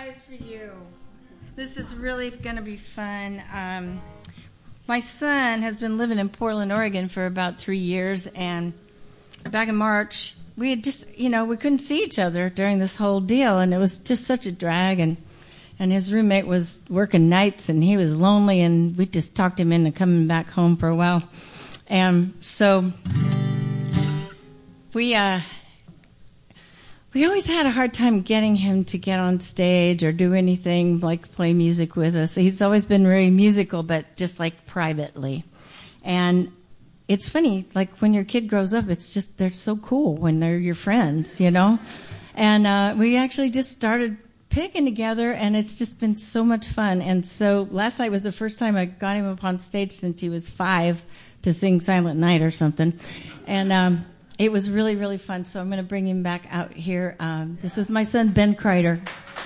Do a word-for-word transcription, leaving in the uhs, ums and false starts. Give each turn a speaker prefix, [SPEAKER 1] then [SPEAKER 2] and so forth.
[SPEAKER 1] surprise for you. This is really going to be fun. Um, my son has been living in Portland, Oregon for about three years, and back in March, we had just, you know, we couldn't see each other during this whole deal, and it was just such a drag, and and his roommate was working nights, and he was lonely, and we just talked him into coming back home for a while. And so we uh, we always had a hard time getting him to get on stage or do anything like play music with us. He's always been very musical, but just like privately. And it's funny, like when your kid grows up, it's just, they're so cool when they're your friends, you know? And uh, we actually just started picking together, and it's just been so much fun. And so last night was the first time I got him up on stage since he was five to sing Silent Night or something. And um, it was really, really fun. So I'm going to bring him back out here. Um, this is my son, Ben Kreider.